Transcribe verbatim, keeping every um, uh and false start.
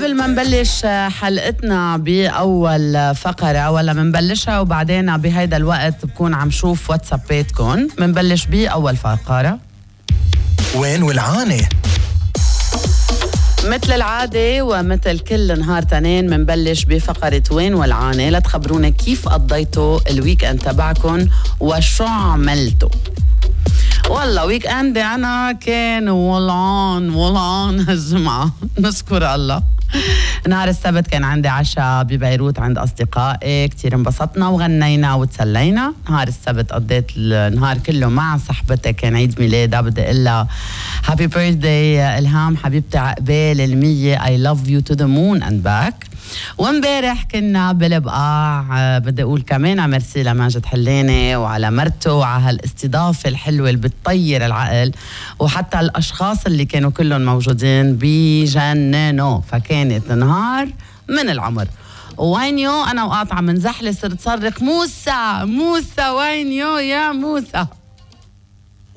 قبل ما نبلش حلقتنا بأول فقرة ولا منبلشها وبعدين بهيدا الوقت بكون عم شوف واتساباتكم. منبلش بأول فقرة. وين والعانة؟ مثل العادة ومثل كل نهار تنين منبلش بفقرة وين والعانة لتخبرونا كيف قضيتوا الويك اند تبعكم وشو عملتوا. والله ويك اند انا كان ولعان ولعان هالجمعة نشكر الله. نهار السبت كان عندي عشاء ببيروت عند أصدقائي، كتير انبسطنا وغنينا وتسلينا. نهار السبت قضيت النهار كله مع صاحبتي، كان عيد ميلادها، بدي أقلها هابي بيرثداي إلهام حبيبتي عقبال المية I love you to the moon and back. وامبارح كنا بالبقاع، بدي أقول كمان ميرسي لماجد حلاني وعلى مرته وعلى هالاستضافة الحلوة اللي بتطير العقل، وحتى الأشخاص اللي كانوا كلهم موجودين بيجننوا. فكانت نهار من العمر. وينيو أنا وقاطعة من زحلة صرت صرخ موسى موسى وينيو يا موسى.